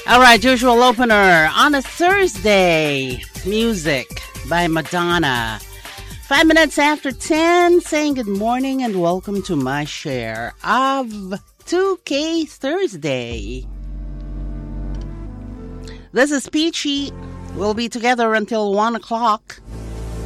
All right, usual opener on a Thursday. Music by Madonna. 5 minutes after 10, saying good morning and welcome to my share of 2K Thursday. This is Peachy. We'll be together until 1 o'clock.